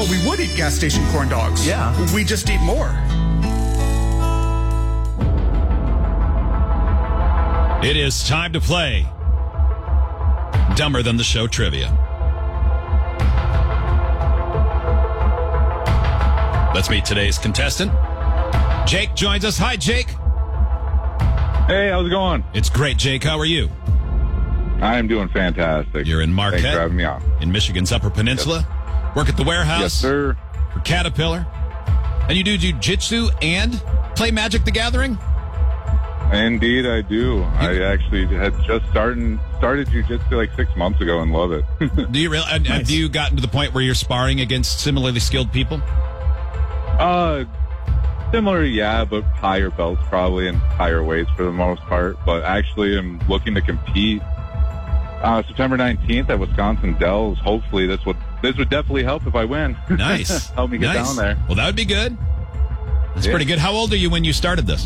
we would eat gas station corn dogs. Yeah. We just eat more. It is time to play Dumber Than the Show Trivia. Let's meet today's contestant. Jake joins us. Hi, Jake. Hey, how's it going? It's great, Jake. How are you? I'm doing fantastic. You're in Marquette. Thanks for having me on. In Michigan's Upper Peninsula. Yes. Work at the warehouse. Yes, sir. For Caterpillar. And you do jiu-jitsu and play Magic the Gathering? Indeed, I do. I actually had just started jiu-jitsu like 6 months ago and love it. Do you really? Nice. Have you gotten to the point where you're sparring against similarly skilled people? Similar, yeah, but higher belts probably and higher weights for the most part. But actually, I'm looking to compete September 19th at Wisconsin Dells. Hopefully, this would definitely help if I win. Nice. Help me get down there. Well, that would be good. That's pretty good. How old are you when you started this?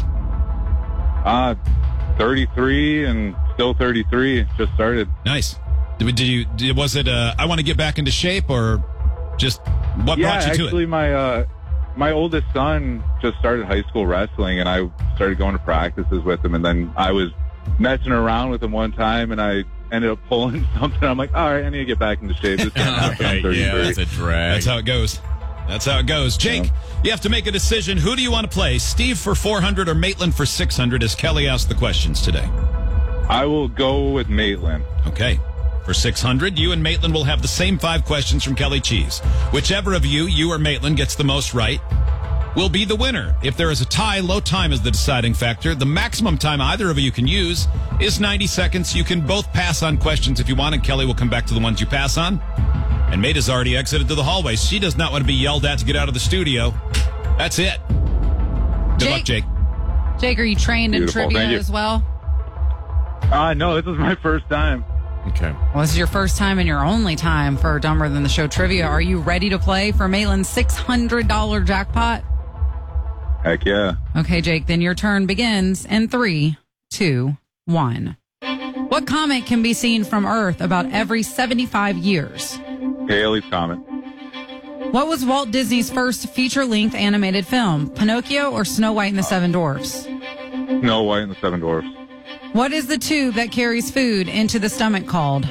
33 and still 33. Just started. Nice. Was it I want to get back into shape, or just what brought you to it? Yeah, actually, my oldest son just started high school wrestling, and I started going to practices with him, and then I was messing around with him one time, and I ended up pulling something. I'm like, all right, I need to get back into shape. This can't happen. I'm 33. Yeah, that's a drag. That's how it goes. That's how it goes. Jake, you have to make a decision. Who do you want to play? Steve for 400 or Maitland for 600 as Kelly asked the questions today? I will go with Maitland. Okay. For 600, you and Maitland will have the same 5 questions from Kelly Cheese. Whichever of you or Maitland, gets the most right will be the winner. If there is a tie, low time is the deciding factor. The maximum time either of you can use is 90 seconds. You can both pass on questions if you want, and Kelly will come back to the ones you pass on. And Mate has already exited to the hallway. She does not want to be yelled at to get out of the studio. That's it. Good luck, Jake. Jake, are you trained in trivia as well? No, this is my first time. Okay. Well, this is your first time and your only time for Dumber Than the Show Trivia. Are you ready to play for Maitland's $600 jackpot? Heck yeah. Okay, Jake, then your turn begins in 3, 2, 1. What comet can be seen from Earth about every 75 years? Haley's Comet. What was Walt Disney's first feature-length animated film? Pinocchio or Snow White and the Seven Dwarfs? Snow White and the Seven Dwarfs. What is the tube that carries food into the stomach called?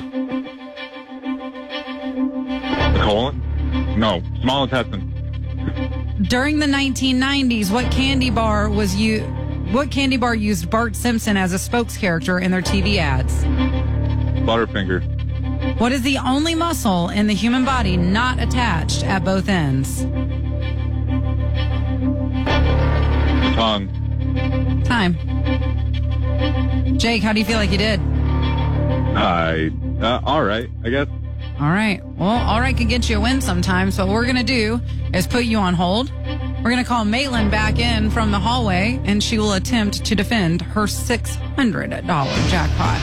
Colon? No, small intestine. During the 1990s, what candy bar used Bart Simpson as a spokes character in their TV ads? Butterfinger. What is the only muscle in the human body not attached at both ends? Tongue. Time. Jake, how do you feel like you did? All right, I guess. All right. Well, all right could get you a win sometimes. So what we're going to do is put you on hold. We're going to call Maitland back in from the hallway, and she will attempt to defend her $600 jackpot.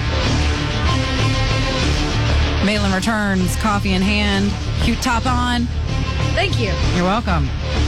Maitland returns, coffee in hand, cute top on. Thank you. You're welcome.